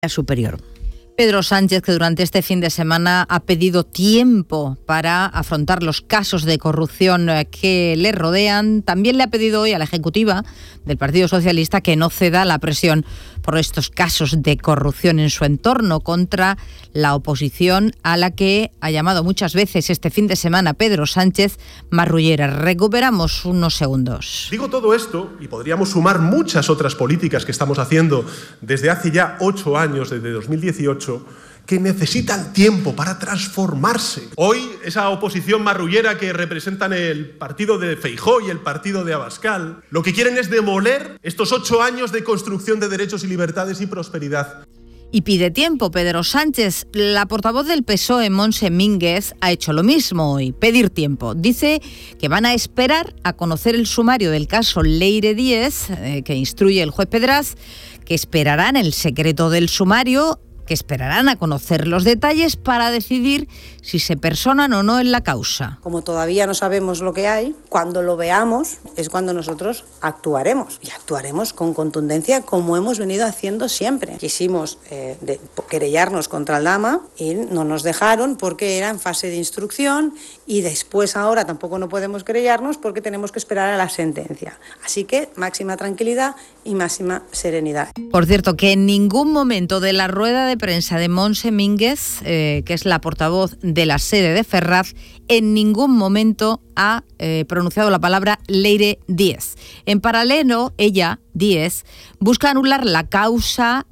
superior. Pedro Sánchez, que durante este fin de semana ha pedido tiempo para afrontar los casos de corrupción que le rodean, también le ha pedido hoy a la ejecutiva del Partido Socialista que no ceda a la presión por estos casos de corrupción en su entorno contra la oposición, a la que ha llamado muchas veces este fin de semana Pedro Sánchez marrullera. Recuperamos unos segundos. Digo todo esto, y podríamos sumar muchas otras políticas que estamos haciendo desde hace ya 8 años, desde 2018, que necesitan tiempo para transformarse. Hoy, esa oposición marrullera que representan el partido de Feijóo y el partido de Abascal, lo que quieren es demoler estos 8 años de construcción de derechos y libertades y prosperidad. Y pide tiempo Pedro Sánchez. La portavoz del PSOE, Montse Mínguez, ha hecho lo mismo hoy, pedir tiempo. Dice que van a esperar a conocer el sumario del caso Leire Díez, que instruye el juez Pedraz, que esperarán el secreto del sumario, que esperarán a conocer los detalles para decidir si se personan o no en la causa. Como todavía no sabemos lo que hay, cuando lo veamos es cuando nosotros actuaremos. Y actuaremos con contundencia como hemos venido haciendo siempre. Quisimos querellarnos contra Aldama y no nos dejaron porque era en fase de instrucción, y después ahora tampoco no podemos querellarnos porque tenemos que esperar a la sentencia. Así que máxima tranquilidad y máxima serenidad. Por cierto, que en ningún momento de la rueda de prensa de Montse Mínguez, que es la portavoz de la sede de Ferraz, en ningún momento ha pronunciado la palabra Leire Díez. En paralelo, ella, Díez, busca anular la causa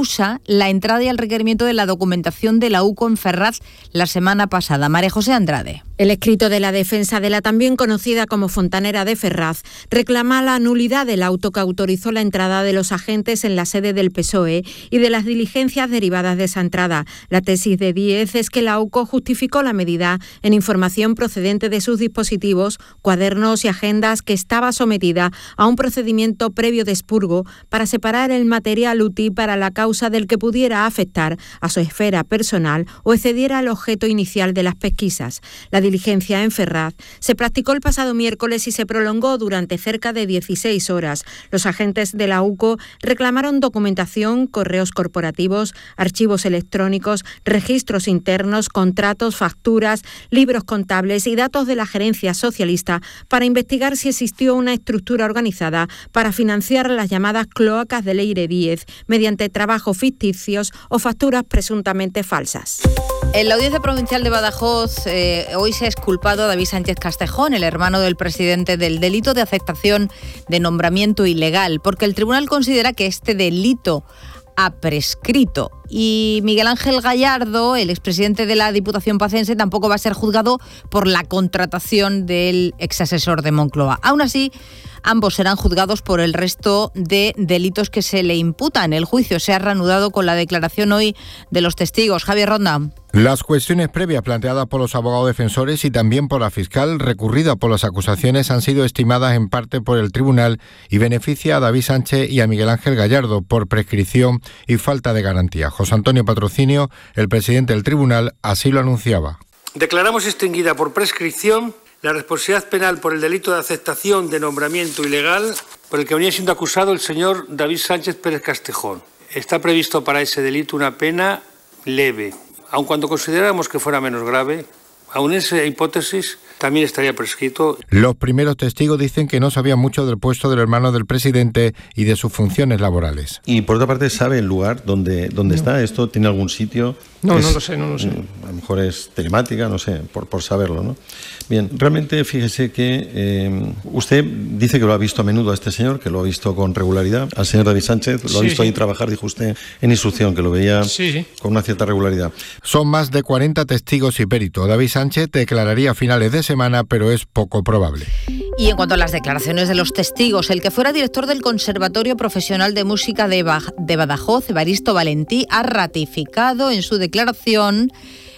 la entrada y el requerimiento de la documentación de la UCO en Ferraz la semana pasada. María José Andrade. El escrito de la defensa de la también conocida como Fontanera de Ferraz reclama la nulidad del auto que autorizó la entrada de los agentes en la sede del PSOE y de las diligencias derivadas de esa entrada. La tesis de Díez es que la UCO justificó la medida en información procedente de sus dispositivos, cuadernos y agendas, que estaba sometida a un procedimiento previo de expurgo para separar el material útil para la causa del que pudiera afectar a su esfera personal o excediera el objeto inicial de las pesquisas. La diligencia en Ferraz se practicó el pasado miércoles y se prolongó durante cerca de 16 horas. Los agentes de la UCO reclamaron documentación, correos corporativos, archivos electrónicos, registros internos, contratos, facturas, libros contables y datos de la gerencia socialista para investigar si existió una estructura organizada para financiar las llamadas cloacas de Leire Díez mediante trabajos ficticios o facturas presuntamente falsas. En la Audiencia Provincial de Badajoz hoy se ha exculpado a David Sánchez Castejón, el hermano del presidente, del delito de aceptación de nombramiento ilegal, porque el tribunal considera que este delito ha prescrito. Y Miguel Ángel Gallardo, el expresidente de la Diputación Pacense, tampoco va a ser juzgado por la contratación del exasesor de Moncloa. Aún así, ambos serán juzgados por el resto de delitos que se le imputan. El juicio se ha reanudado con la declaración hoy de los testigos. Javier Ronda. Las cuestiones previas planteadas por los abogados defensores y también por la fiscal recurrida por las acusaciones han sido estimadas en parte por el tribunal y beneficia a David Sánchez y a Miguel Ángel Gallardo por prescripción y falta de garantía. José Antonio Patrocinio, el presidente del tribunal, así lo anunciaba. Declaramos extinguida por prescripción la responsabilidad penal por el delito de aceptación de nombramiento ilegal por el que venía siendo acusado el señor David Sánchez Pérez Castejón. Está previsto para ese delito una pena leve. Aun cuando consideráramos que fuera menos grave, aun en esa hipótesis también estaría prescrito. Los primeros testigos dicen que no sabían mucho del puesto del hermano del presidente y de sus funciones laborales. Y por otra parte, ¿sabe el lugar donde está? ¿Esto tiene algún sitio? No lo sé. A lo mejor es telemática, no sé, por saberlo, ¿no? Bien, realmente fíjese que usted dice que lo ha visto a menudo a este señor, que lo ha visto con regularidad, al señor David Sánchez, lo ha visto ahí trabajar, dijo usted, en instrucción, que lo veía con una cierta regularidad. Son más de 40 testigos y peritos. David Sánchez declararía a finales de semana, pero es poco probable. Y en cuanto a las declaraciones de los testigos, el que fuera director del Conservatorio Profesional de Música de Badajoz, Evaristo Valentí, ha ratificado en su declaración,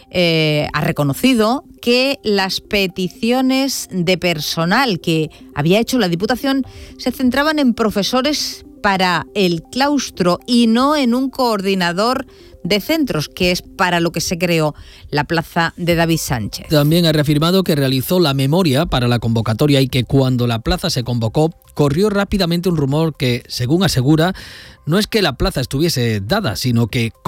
ha reconocido que las peticiones de personal que había hecho la Diputación se centraban en profesores para el claustro y no en un coordinador de centros, que es para lo que se creó la plaza de David Sánchez. También ha reafirmado que realizó la memoria para la convocatoria y que cuando la plaza se convocó, corrió rápidamente un rumor que, según asegura, no es que la plaza estuviese dada, sino que